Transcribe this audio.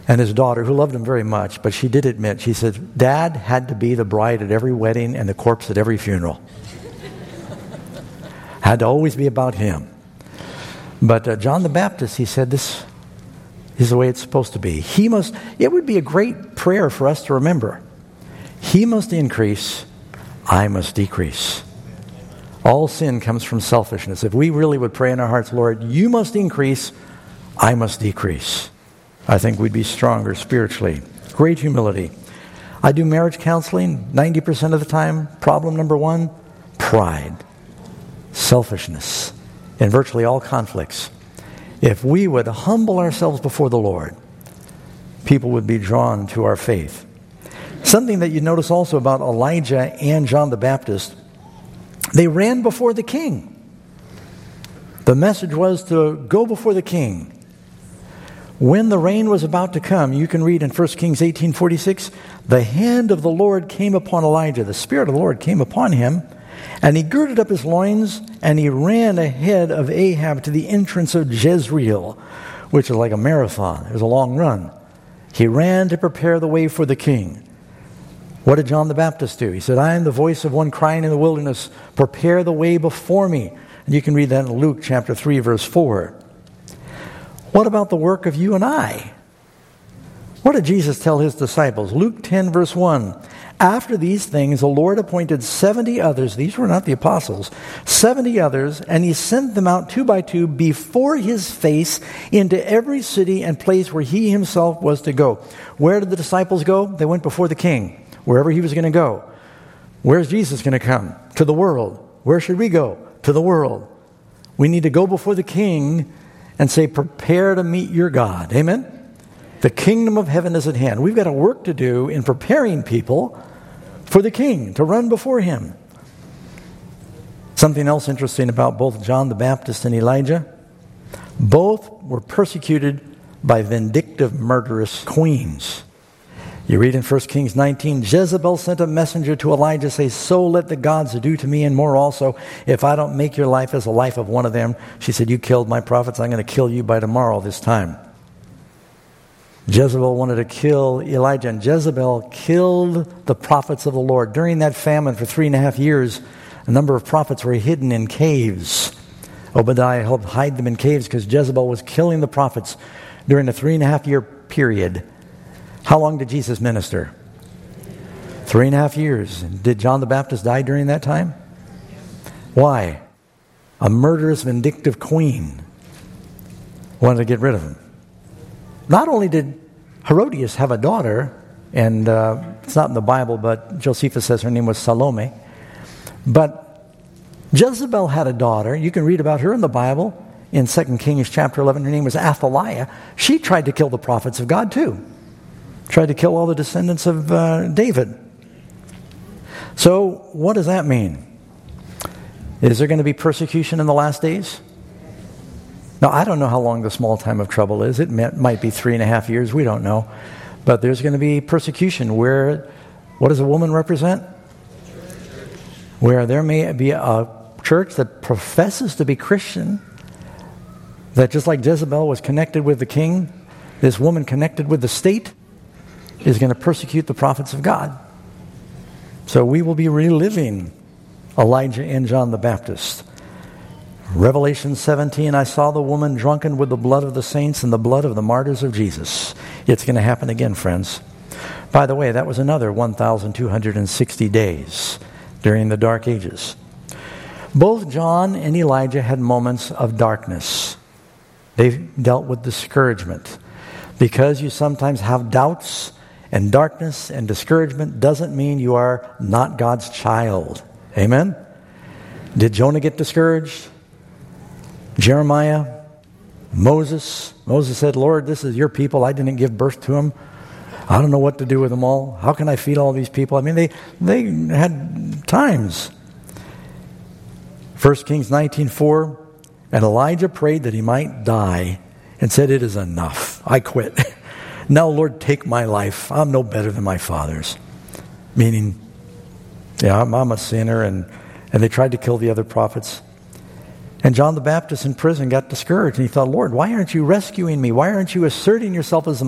And his daughter, who loved him very much, but she did admit, she said, Dad had to be the bride at every wedding and the corpse at every funeral. Had to always be about him. But John the Baptist, he said, this is the way it's supposed to be. It would be a great prayer for us to remember. He must increase, I must decrease. All sin comes from selfishness. If we really would pray in our hearts, Lord, you must increase, I must decrease, I think we'd be stronger spiritually. Great humility. I do marriage counseling 90% of the time. Problem number one, pride, selfishness, in virtually all conflicts. If we would humble ourselves before the Lord, people would be drawn to our faith. Something that you notice also about Elijah and John the Baptist, they ran before the king. The message was to go before the king. When the rain was about to come, you can read in 1 Kings 18:46, the hand of the Lord came upon Elijah. The Spirit of the Lord came upon him, and he girded up his loins, and he ran ahead of Ahab to the entrance of Jezreel, which is like a marathon. It was a long run. He ran to prepare the way for the king. What did John the Baptist do? He said, I am the voice of one crying in the wilderness, prepare the way before me. And you can read that in Luke chapter 3, verse 4. What about the work of you and I? What did Jesus tell his disciples? Luke 10, verse 1. After these things, the Lord appointed 70 others. These were not the apostles. 70 others, and he sent them out 2 by 2 before his face into every city and place where he himself was to go. Where did the disciples go? They went before the king, wherever he was going to go. Where's Jesus going to come? To the world. Where should we go? To the world. We need to go before the king and say, prepare to meet your God. Amen? The kingdom of heaven is at hand. We've got a work to do in preparing people for the king, to run before him. Something else interesting about both John the Baptist and Elijah, both were persecuted by vindictive, murderous queens. You read in 1 Kings 19, Jezebel sent a messenger to Elijah, say, so let the gods do to me and more also, if I don't make your life as the life of one of them. She said, you killed my prophets, I'm going to kill you by tomorrow this time. Jezebel wanted to kill Elijah, and Jezebel killed the prophets of the Lord. During that famine for 3.5 years, a number of prophets were hidden in caves. Obadiah helped hide them in caves because Jezebel was killing the prophets during a 3.5-year period. How long did Jesus minister? 3.5 years. Did John the Baptist die during that time? Why? A murderous, vindictive queen wanted to get rid of him. Not only did Herodias have a daughter, and it's not in the Bible, but Josephus says her name was Salome, but Jezebel had a daughter. You can read about her in the Bible in 2 Kings chapter 11. Her name was Athaliah. She tried to kill the prophets of God too. Tried to kill all the descendants of David. So what does that mean? Is there going to be persecution in the last days? Now, I don't know how long the small time of trouble is. It might be 3.5 years. We don't know. But there's going to be persecution where, what does a woman represent? Where there may be a church that professes to be Christian, that just like Jezebel was connected with the king, this woman connected with the state is going to persecute the prophets of God. So we will be reliving Elijah and John the Baptist. Revelation 17, I saw the woman drunken with the blood of the saints and the blood of the martyrs of Jesus. It's going to happen again, friends. By the way, that was another 1,260 days during the Dark Ages. Both John and Elijah had moments of darkness. They dealt with discouragement. Because you sometimes have doubts and darkness and discouragement doesn't mean you are not God's child. Amen? Did Jonah get discouraged? Jeremiah? Moses? Moses said, Lord, this is your people. I didn't give birth to them. I don't know what to do with them all. How can I feed all these people? I mean, they had times. 1 Kings 19:4, and Elijah prayed that he might die and said, it is enough. I quit. Now, Lord, take my life. I'm no better than my fathers. Meaning, yeah, I'm a sinner, and they tried to kill the other prophets. And John the Baptist in prison got discouraged, and he thought, Lord, why aren't you rescuing me? Why aren't you asserting yourself as the